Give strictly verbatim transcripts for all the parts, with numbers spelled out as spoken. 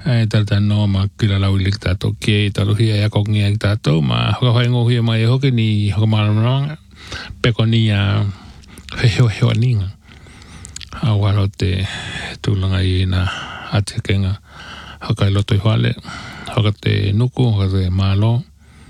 e tata no ma kila lau ilik tato ke talo hia ya kongi ya tato ma hoka hoi ngō hia mai hoki ni hoka malamanga peko ni a heo heo ninga a walo te tūlanga i na atikenga hoka i loto i hale hoka te nuku hoka te malo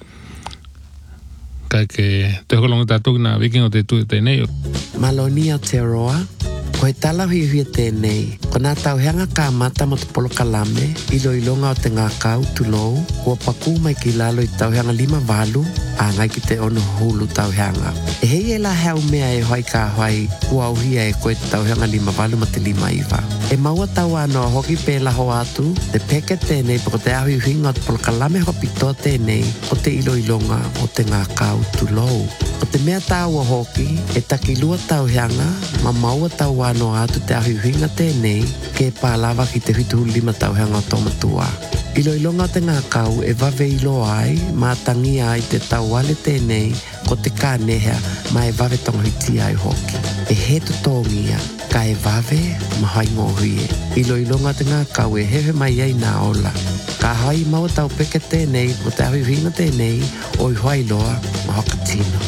kai ke te hokalonga tato na vikingo te tu te nei Maloni Aotearoa Koe tala hui hui tēnei, ko nā tauhenga ka mata mo te polo kalame, ilo ilonga o te ngā kau tulou, kua paku mai ki lalo i tauhenga lima walu, a ngai ki te ono hulu tauhenga. E hei e la heo mea e hoi ka hoi, kua auhia e koe te tauhenga lima walu ma te lima iwa. E maua tau anoa hoki pē laho atu, te peke tēnei po te ahui hui ngā te polo kalame ho pito tēnei, o te ilo ilonga o te ngā kau tulou. O te mea tāua hoki, e takilua tauhenga, ma maua tau no atu te ahuhinga tēnei ke pālawa ki te whitu lima tauhenga o tomatua. Ilo ilonga te ngā kau e wawe ilo ai, mā tangi ai te tauale tēnei ko te kānehea ma e wawe tonghiti ai hoki. E he tutongia ka e wawe ma hai ngōhuie. Ilo ilonga te ngā kau e hewe mai ai nā ola. Ka hai maua tau peke tēnei ko te ahuhinga tēnei o i hoi loa ma hoka tino.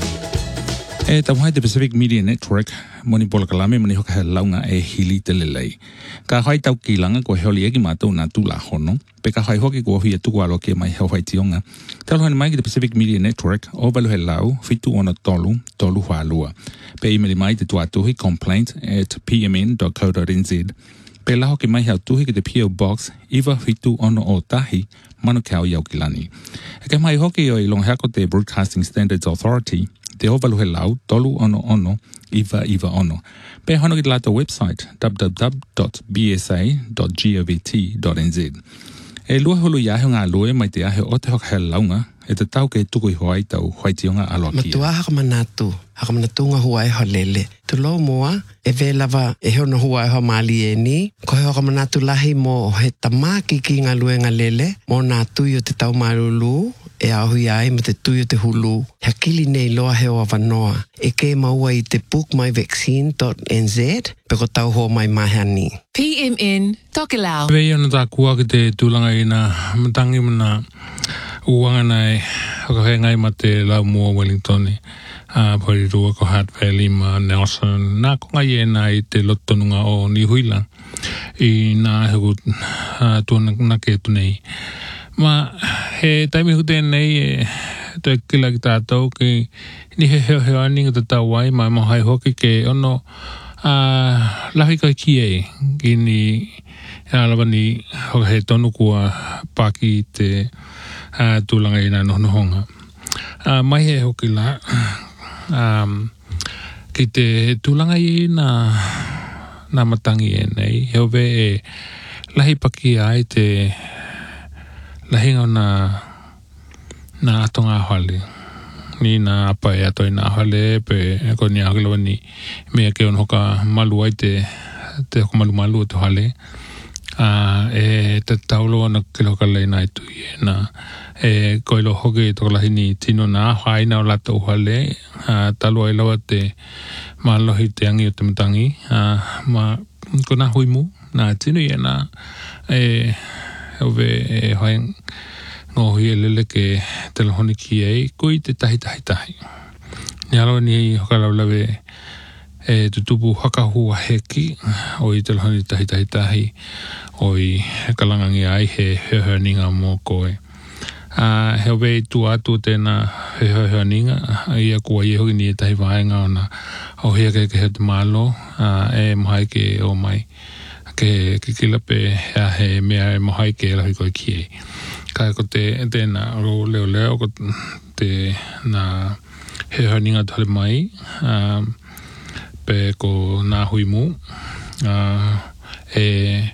E tauhai te Pacific Media Network, moni pola kalame mani hoka he launga e hili te lelei. Ka hai tau ki langa ko heoli eki mātou nā tūla hono, pe ka hai hoki ko hui e tuku alo ke mai heo hai tionga. Te alohani mai ki te Pacific Media Network, o walu he lau, fitu ona tolu, tolu whālua. Pe imeli mai te tuatuhi complaint at p m n dot co dot n z. Pe la hoki mai heo tuhi ki te P O Box, iwa fitu ono o tahi, manu kau iau ki lani. E ke mai hoki o i longhako te Broadcasting Standards Authority, te ovalu he lau, tolu ono ono, iwa iwa ono. Pe hono ki te lato website, w w w dot b s a dot govt dot n z. E lua hulu i ahe ngā lue mai te ahe o te hoka he launga, e te tau ke tuku i hoai tau hoitionga aloa kia. Matua haka manatu, haka manatu ngā huai ho lele. Tu lo moa, e ve lava e heo na huai ho mali e ni, ko he haka manatu lahi mo he tamaki ki ngā lue ngā lele, mo nā tui o te tau marulu, e ahui ai me te tui o te hulu. Hea kili nei loa heo awanoa. E ke maua i te book my vaccine dot n z, pe ko tau ho mai mahani. P M N, Tokelau. Vei ona tā kua ki te tūlanga i nā matangi mana uanga nei haka he ngai ma te lau mua Wellington i uh, pori rua ko Hart Valley ma Nelson. Nā ko ngai e nā i te lotonunga o ni huila i nā heku uh, tuana nake tu nei. Ma he taimi hu tēnei e te kila ki tātou ki ni he heo heo aninga te tauai ma mo hai hoki ke ono uh, lahi kai ki e ki ni alawa ni hoka he tonu kua paki te uh, tūlanga i nā nohonohonga. Uh, mai he hoki la um, ki te tūlanga i nā nā matangi e nei heo ve e lahi paki ai te lahinga o nā, nā atonga hale. Ni nā apa e ato i nā hale, pe e ko ni agalawa ni mea ke on hoka malu ai te, te hoka malu malu o te hale. Uh, e te taulo ana ke hoka lei nai tui e nā. E koilo hoke toko lahi ni tino nā haina o lato hale. Uh, talu ai lawa te malohi te angi o te matangi. Uh, ma ko nā huimu, nā tino i e nā. E... Ove e hoi ngōhi e lele ke telehoni ki ei, kui te tahi tahi tahi. Ni alo ni hoka laulawe e tutupu hakahua heki o i telehoni tahi tahi tahi o i kalangangi ai he heo ninga mō koe. Uh, he ove tu atu tēnā he heo ninga, ia kua i hoki ni e tahi vaenga o na o hea ke ke he te malo, uh, e mahai ke o mai. Ke ke kila pe hea he mea e mohai ke lahi koe ki ei. Kai ko te tēnā ro leo leo ko te nā he haninga tale mai uh, pe ko nā hui mu uh, e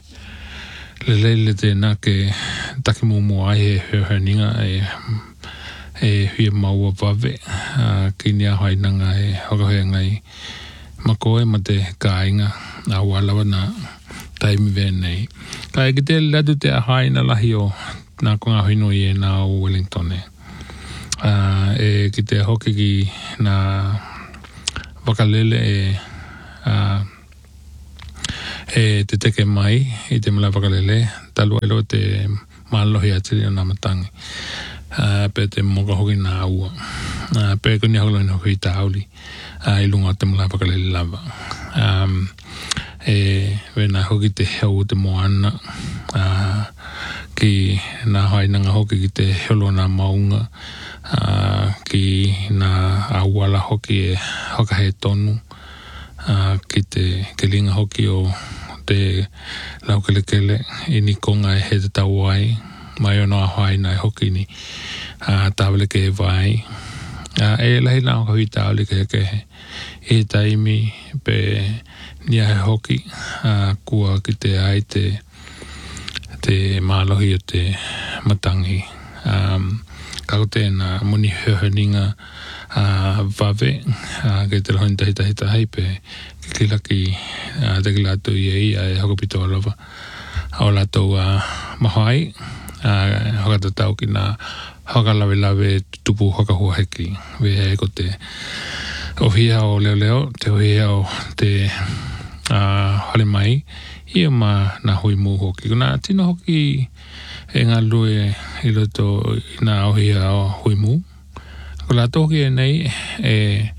le le tēnā ke taki mu mu ai he he haninga e e hui maua wawe uh, ki nia hai nanga e hokahoe ngai makoe ma te kāinga a walawa nā taimi venei. Ka e ki te ladu te ahai na lahi o nā konga hino i e nā o Wellington e. Uh, e ki te hoki ki nā wakalele e uh, e te teke mai i te malawakalele talu elo te maalohi atiri o namatangi uh, pe te moka hoki nā ua uh, pe koni hauloi no hui tauli uh, i lunga o te malawakalele lava um, e wena hoki te heu te moana uh, ki nā hainanga hoki ki te helo nā maunga uh, ki nā awala hoki e hoka he tonu uh, ki te ke linga hoki o te laukelekele i ni konga e he te tau ai mai o noa haina e hoki ni uh, tāwele ke e vai uh, e lahi nā hoka hui tāwele ke ke he e taimi pe nia he hoki uh, kua ki te ai te te mālohi o te matangi um, kako tēnā moni heheninga uh, vave uh, ke te rohini tahi tahi tahi pe ke kilaki uh, te kilatu i e ia e hokapito alava au latou uh, mahai uh, hokatatau ki nā hokalawe lawe tupu hokahua heki we he ko te ohia o leo leo te ohia o te uh, hale mai ia ma na hui mu hoki. Kuna tino hoki e ngā lue i loto i nā ohia o hui mu. Kula toki e nei e,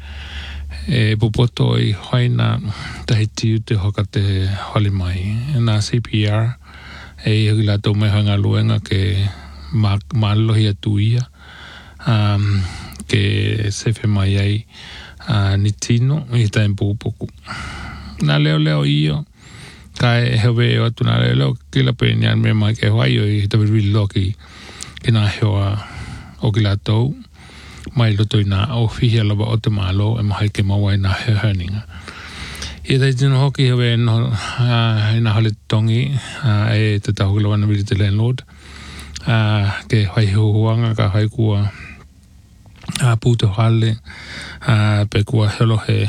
e popoto i hoina tahi tiu te hoka te hale mai. Nā C P R e i hoki lato mai hanga luenga ke ma, ma lohi atu ia um, ke sefe mai ai uh, ni tino i taim pukupuku. Nā leo leo iyo kai hewe o tuna leo kila pe ni an me mai ke hoi o i tawi rili loki ki nā hewa o ki latou mai loto i nā o whihia lava o te malo e mahai ke maua i nā hehaninga. I tai tino hoki hewe no, uh, i nā hale tongi uh, e te tahoki lawana wili te landlord uh, ke hoi huanga ka hoi kua uh, puto hale uh, pe kua helo he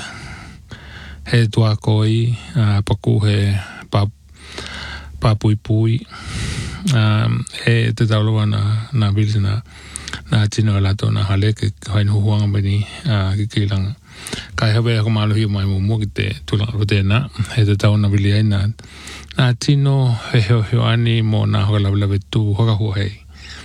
he tua koi uh, paku he pa, pa pui pui um, e te taulawa na, na bili na na tino lato na hale ke hain huanga bani uh, ki kilanga kai hawe ako maluhi mai mumu ki te tulanga o tēnā he te tau na bili ai na na tino he heo heo ani mo na hoka lawelawe tu hoka hua hei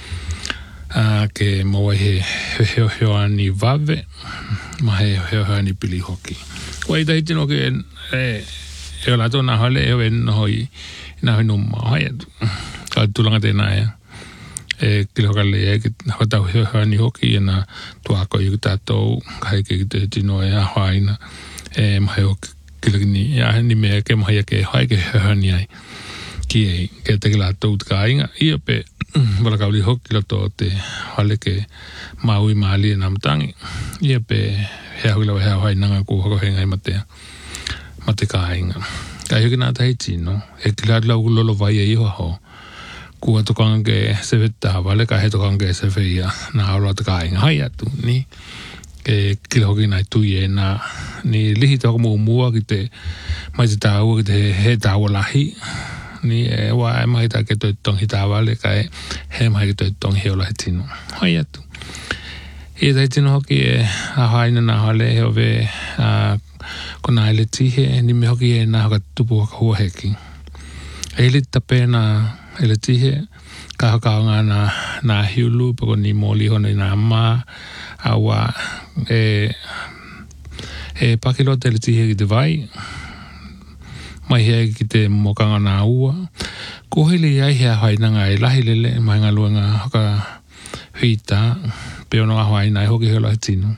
uh, ke maua he heo heo ani vave ma he heo heo ani pili hoki wai tai tino ke e e la to na hale e wen hoi na hoi no mai ka tulanga te na e kilo ka le e ka ta ho ho ni hoki na to ako i ta to kai ke te tino e haina e mai o kilo ni ya ni me ke mai ke hai ke ho ni ai ki e ke te la to ka inga i pe bala ka li hoki lo to te hale ke maui mali na mtangi i pe he hula he hai nanga ko ho he ngai mate mate ka inga ka hi na tai tino e kila la lo lo vai e ho ho ku to kan ke se vetta vale ka he to kan ke se feia na lo to ka inga hai atu ni ke kila ho na tu ye na ni lihi to mo mo ki te mai te tau ki te he tau lahi ni e wa mai ta ke to tong hita vale ka he mai to tong he la tino hai atu e dai tino hoki e a haina na hale he ove a kona ele tihe ni me hoki e na hoka tupu haka hua heki. E ili tape na ele tihe ka hoka nga na, na hiulu pako ni moli hona i na ma awa e e pakilote ele tihe ki te vai mai hea ki te mokanga na ua kohili ai hea haina nga e lahi lele mai ngā luenga hoka huita pe ono aho ai nai hoki hela tino.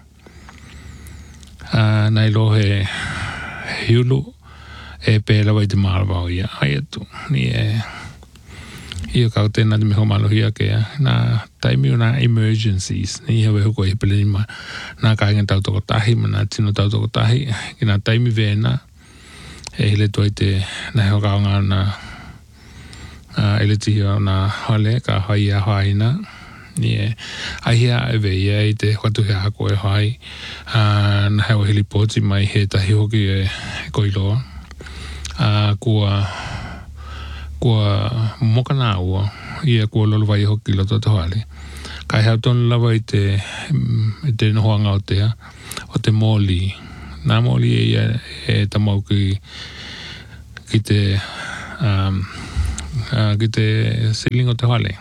Uh, nai lo he hiulu e pe la vai te malwa o ia ai atu ni e ia ka tena de me ho malo hia ke na taimi una emergencies ni hewe hoko i pele ma na ka ngen tau toko tahi mana tino tau toko tahi ki na taimi vena e hele toi te na hoka nga na uh, ele tihia na hale ka hai a haina ni e ahia e veia i te whatu hea hako e hai uh, na hewa hili poti mai he tahi hoki e koiloa uh, kua kua moka nā ua ia kua lolo vai hoki loto to hale kai hea tonu lawa i te i te nohoanga o tea o te moli nā moli e ia e tamau ki ki te um, uh, ki te silingo te hale.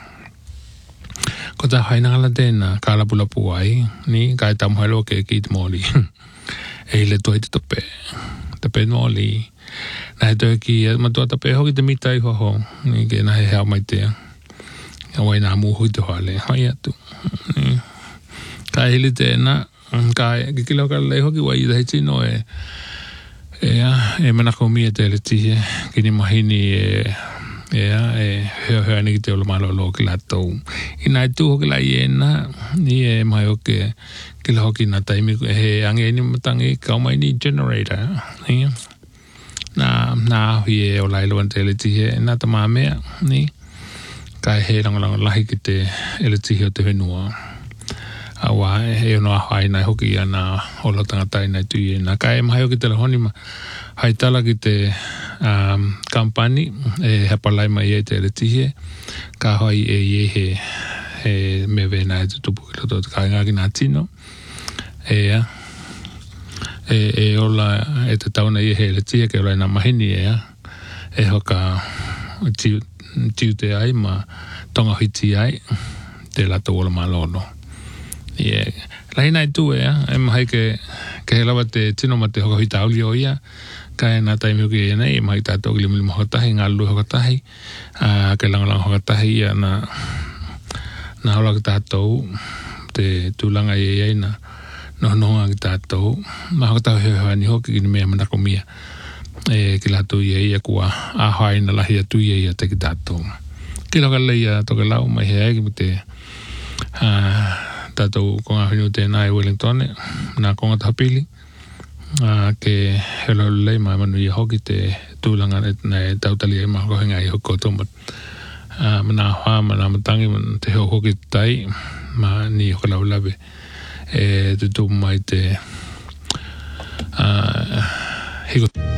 Ko ta haina ngala tēnā kālapulapu ai, ni kai tamuhelo ke ki te mōli. E le toi te tope. Tope mōli. Nā he toi ki, matua tope hoki te mitai hoho. Ni ke nā he hea mai tea. Ka wai nā mūhui te hale. Hai atu. Ka hili tēnā. Ka ki kilo ka lei hoki wai i tahi tino e e a, e manako mia te le tihe. Ki ni mahini e Ea, e heo heo ni ki te ola malo lo ki la tau. I nai tu hoki la i e na, ni e mai o ke ki la hoki na taimi e he ange ni matangi kaumai ni generator. Ni, na, na ahi e o lailo an te eletihe, na ta maa mea, ni, kai he rangalango lahi ki te eletihe o te whenua. Awa, e ono ahai nai hoki ia na ola tangatai nai tu i e na. Kai e mai o ki te lahoni ma, hai tala ki te um, kampani e hapalai mai e te eletihe, ka hoi e i e he, he me vena e tutupu ki loto te kāinga ki nā tino. E a, e, e ola e te tauna i e he eletihe ke ola i nā mahini e a, e hoka tiu, tiu te ai ma tonga hiti ai, te lato ola malolo. Yeah. Lahi nai tu e a, e mahai ke, ke he lawa te tino ma te hoka hita auli o ia, ka e nā taimi hoki e nei, e mahai tātou ki limu limu hokatahi, ngā lulu hokatahi, uh, ke langalang hokatahi ia na, na hola ki tātou, te tūlanga i e na, noho nohonga ki tātou, ma hokatahi heo heo ni hoki ki ni mea manako mia, e ki lātou i e ia kua ahai na lahi atu i e ia te ki tātou. Ki loka leia toke lau, mai hea eki te, uh, tātou konga whinu tēnā e Wellington, nā konga tahapili, uh, ke helo lei mai manu i hoki te tūlanga nei tautali e maha kohenga i hoko tomat. Uh, mana hoa, mana matangi, man te heo hoki tai, ma ni hoka lau lawe, e tutu mai te uh, hiko.